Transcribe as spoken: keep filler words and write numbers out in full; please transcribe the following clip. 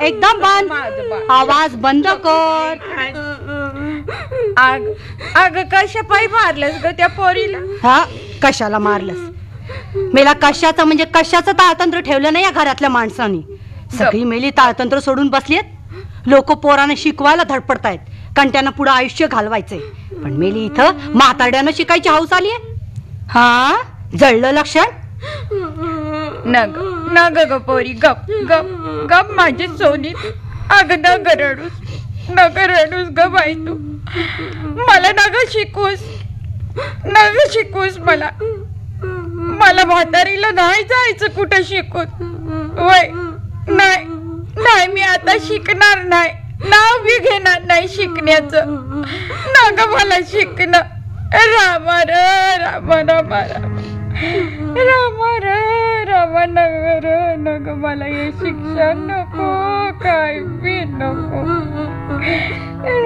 एकदम बंद. आवाज बंद कर. अग अग कशा पायी मारलंस ग त्या पोरीला? हा, कशाला मारलंस? मेला कशाचं म्हणजे कशाचं ताळतंत्र ठेवलं नाही या घरातल्या माणसांनी. सगळी मेली ताळतंत्र सोडून बसलीत. लोक पोराने शिकवायला धडपडतायत, कंट्यानं पुढं आयुष्य घालवायचंय. पण मेली इथं म्हाताड्यानं शिकायची हौस आलीये. हा, जळलं लक्षण. नग नग ग पोरी, गप गप गप माझी सोनी. अग नग रडूस, नग रडूस ग बाई. तू मला नग शिकूस, नग शिकूस मला. मला म्हातारीला नाही जायचं कुठं शिकून. वय नाही नाही, मी आता शिकणार नाही. नाव बी घेणार नाही शिकण्याचं. नग मला शिकणं. रामा र रामा रामा रामा रामा र रामा. नग र नग मला हे शिक्षण नको. काय